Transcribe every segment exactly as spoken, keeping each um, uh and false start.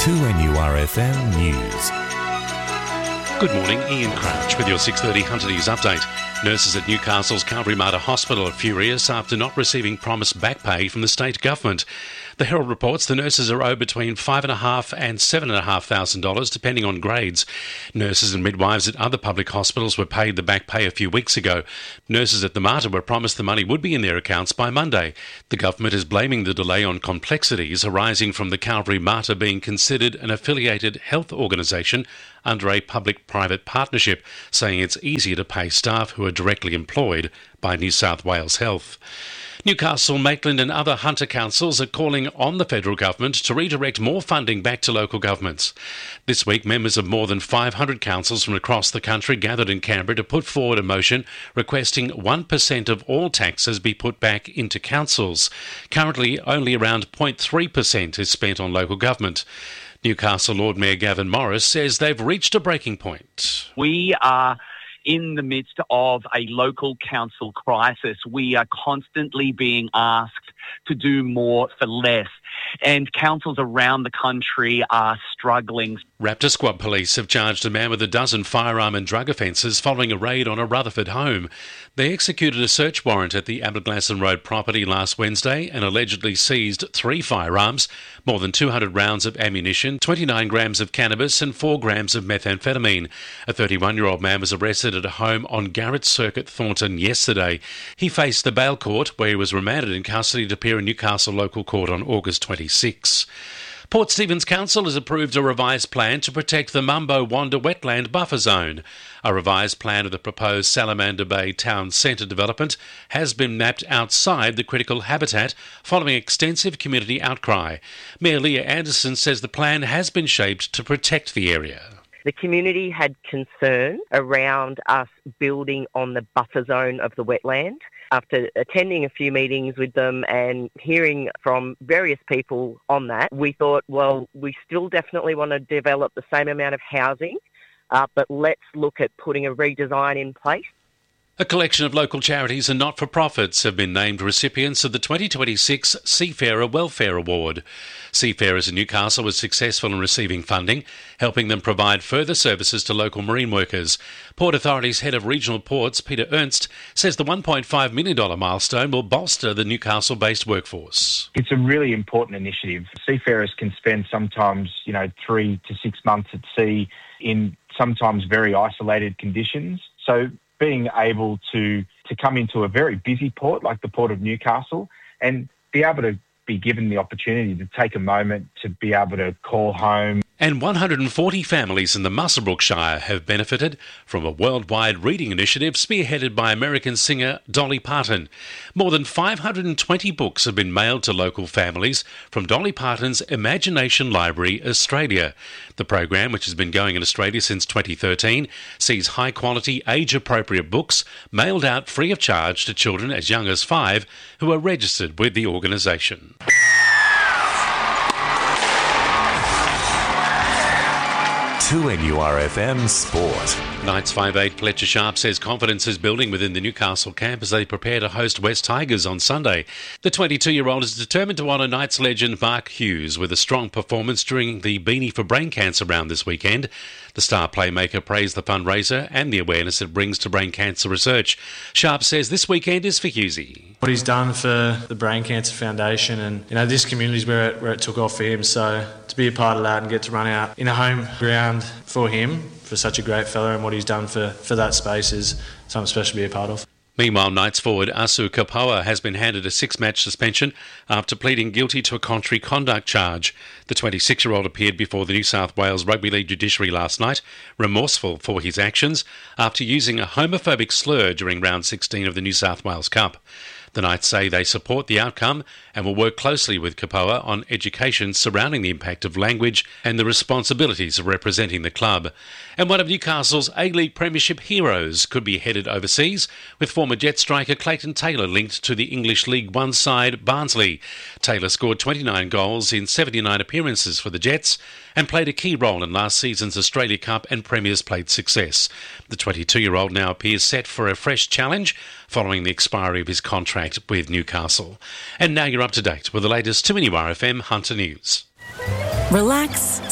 two N U R F M News. Good morning, Ian Crouch with your six thirty Hunter News update. Nurses at Newcastle's Calvary Mater Hospital are furious after not receiving promised back pay from the state government. The Herald reports the nurses are owed between five and a half and seven and a half thousand dollars, depending on grades. Nurses and midwives at other public hospitals were paid the back pay a few weeks ago. Nurses at the Mater were promised the money would be in their accounts by Monday. The government is blaming the delay on complexities arising from the Calvary Mater being considered an affiliated health organisation under a public-private partnership, saying it's easier to pay staff who are directly employed by New South Wales Health. Newcastle, Maitland and other Hunter councils are calling on the federal government to redirect more funding back to local governments. This week, members of more than five hundred councils from across the country gathered in Canberra to put forward a motion requesting one percent of all taxes be put back into councils. Currently, only around zero point three percent is spent on local government. Newcastle Lord Mayor Gavin Morris says they've reached a breaking point. We are in the midst of a local council crisis. We are constantly being asked to do more for less, and councils around the country are struggling. Raptor Squad police have charged a man with a dozen firearm and drug offences following a raid on a Rutherford home. They executed a search warrant at the Aberglasslyn Road property last Wednesday and allegedly seized three firearms, more than two hundred rounds of ammunition, twenty-nine grams of cannabis and four grams of methamphetamine. A thirty-one-year-old man was arrested at a home on Garrett Circuit, Thornton, yesterday. He faced the bail court, where he was remanded in custody to appear in Newcastle local court on August twenty-sixth. Port Stephens Council has approved a revised plan to protect the Mumbo Wanda wetland buffer zone. A revised plan of the proposed Salamander Bay Town Centre development has been mapped outside the critical habitat following extensive community outcry. Mayor Leah Anderson says the plan has been shaped to protect the area. The community had concern around us building on the buffer zone of the wetland. After attending a few meetings with them and hearing from various people on that, we thought, well, we still definitely want to develop the same amount of housing, uh, but let's look at putting a redesign in place. A collection of local charities and not-for-profits have been named recipients of the twenty twenty-six Seafarer Welfare Award. Seafarers in Newcastle were successful in receiving funding, helping them provide further services to local marine workers. Port Authority's head of regional ports, Peter Ernst, says the one point five million dollars milestone will bolster the Newcastle-based workforce. It's a really important initiative. Seafarers can spend sometimes, you know, three to six months at sea in sometimes very isolated conditions. So being able to, to come into a very busy port like the Port of Newcastle and be able to be given the opportunity to take a moment to be able to call home. And one hundred forty families in the Muswellbrook Shire have benefited from a worldwide reading initiative spearheaded by American singer Dolly Parton. More than five hundred twenty books have been mailed to local families from Dolly Parton's Imagination Library Australia. The program, which has been going in Australia since twenty thirteen, sees high-quality, age-appropriate books mailed out free of charge to children as young as five who are registered with the organisation. two N U R F M Sport. Knights five eight Fletcher Sharp says confidence is building within the Newcastle camp as they prepare to host West Tigers on Sunday. The twenty-two-year-old is determined to honour Knights legend Mark Hughes with a strong performance during the Beanie for Brain Cancer round this weekend. The star playmaker praised the fundraiser and the awareness it brings to brain cancer research. Sharp says this weekend is for Hughesy. What he's done for the Brain Cancer Foundation, and you know this community is where it, where it took off for him, so to be a part of that and get to run out in a home ground for him, for such a great fella, and what he's done for, for that space is something special to be a part of. Meanwhile, Knights forward Asu Kapoa has been handed a six-match suspension after pleading guilty to a contrary conduct charge. The twenty-six-year-old appeared before the New South Wales Rugby League judiciary last night, remorseful for his actions after using a homophobic slur during round sixteen of the New South Wales Cup. The Knights say they support the outcome and will work closely with Kapoa on education surrounding the impact of language and the responsibilities of representing the club. And one of Newcastle's A-League Premiership heroes could be headed overseas, with former Jet striker Clayton Taylor linked to the English League One side Barnsley. Taylor scored twenty-nine goals in seventy-nine appearances for the Jets and played a key role in last season's Australia Cup and Premier's Plate success. The twenty-two-year-old now appears set for a fresh challenge following the expiry of his contract with Newcastle. And now you're up to date with the latest two N U R F M Hunter News. Relax,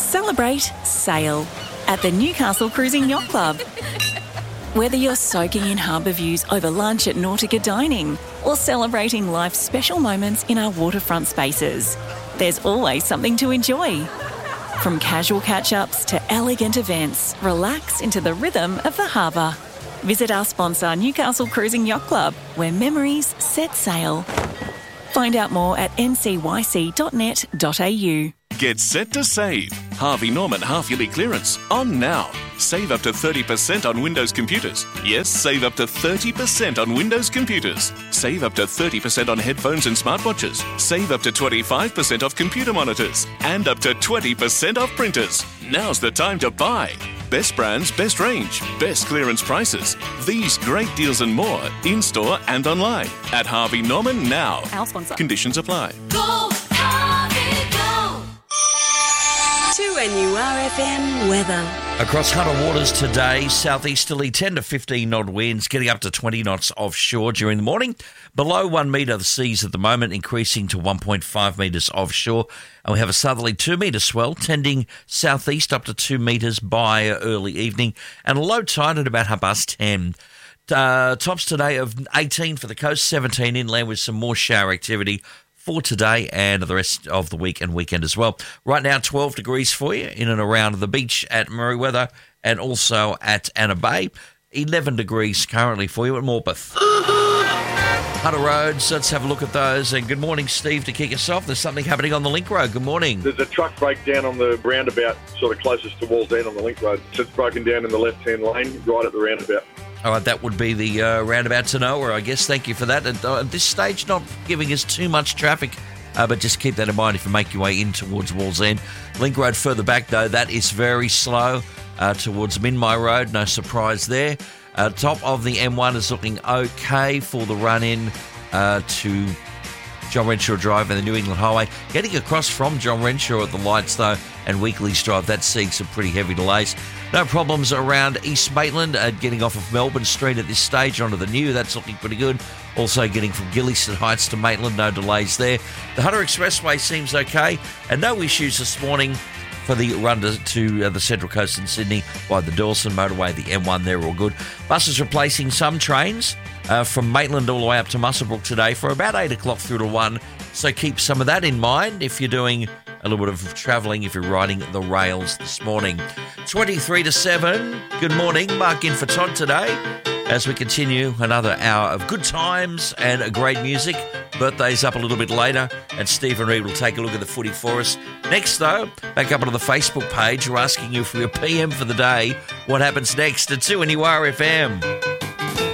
Celebrate, sail at the Newcastle Cruising Yacht Club. Whether you're soaking in harbour views over lunch at Nautica Dining or celebrating life's special moments in our waterfront spaces, there's always something to enjoy. From casual catch-ups to elegant events, relax into the rhythm of the harbour. Visit our sponsor, Newcastle Cruising Yacht Club, where memories set sail. Find out more at n c y c dot net dot a u. Get set to save. Harvey Norman half-yearly clearance on now. Save up to thirty percent on Windows computers. Yes, save up to thirty percent on Windows computers. Save up to thirty percent on headphones and smartwatches. Save up to twenty-five percent off computer monitors. And up to twenty percent off printers. Now's the time to buy. Best brands, best range, best clearance prices. These great deals and more in-store and online at Harvey Norman now. Our sponsor. Conditions apply. Go, Harvey, go! two N U R F M weather. Across Hunter Waters today, southeasterly ten to fifteen knot winds, getting up to twenty knots offshore during the morning. Below one metre the seas at the moment, increasing to one point five metres offshore. And we have a southerly two metre swell, tending southeast up to two metres by early evening. And a low tide at about half past ten. Uh, tops today of eighteen for the coast, seventeen inland with some more shower activity for today and the rest of the week and weekend as well. Right now, twelve degrees for you in and around the beach at Merewether and also at Anna Bay. eleven degrees currently for you at Morpeth. Hunter Roads, let's have a look at those. And good morning, Steve, to kick us off. There's something happening on the Link Road. Good morning. There's a truck breakdown on the roundabout, sort of closest to Walls End on the Link Road. So it's broken down in the left-hand lane, right at the roundabout. All right, that would be the uh, roundabout to Nowhere, I guess. Thank you for that. At, uh, at this stage, not giving us too much traffic, uh, but just keep that in mind if you make your way in towards Walls End. Link Road further back, though, that is very slow uh, towards Minmai Road. No surprise there. Uh, top of the M one is looking okay for the run-in uh, to John Renshaw Drive and the New England Highway. Getting across from John Renshaw at the lights, though, and Weekleys Drive, that's seeing some pretty heavy delays. No problems around East Maitland, uh, getting off of Melbourne Street at this stage onto the New. That's looking pretty good. Also getting from Gillieston Heights to Maitland, no delays there. The Hunter Expressway seems okay, and no issues this morning for the run to, to uh, the Central Coast in Sydney by the Dawson Motorway, the M one, they're all good. Buses replacing some trains uh, from Maitland all the way up to Muswellbrook today for about eight o'clock through to one. So keep some of that in mind if you're doing a little bit of travelling, if you're riding the rails this morning. twenty-three to seven, good morning. Mark in for Todd today as we continue another hour of good times and great music. Birthday's up a little bit later, and Stephen Reid will take a look at the footy for us. Next, though, back up onto the Facebook page, we're asking you for your P M for the day. What happens next at two N U R F M?